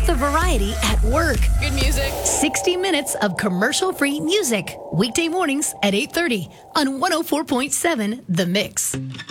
have the variety at work. Good music. 60 minutes of commercial-free music. Weekday mornings at 8:30 on 104.7 The Mix.